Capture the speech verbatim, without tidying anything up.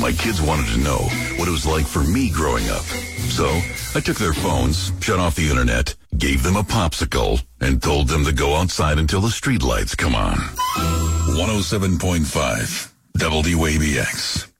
My kids wanted to know what it was like for me growing up. So I took their phones, shut off the internet, gave them a popsicle, and told them to go outside until the streetlights come on. one oh seven point five W A B X.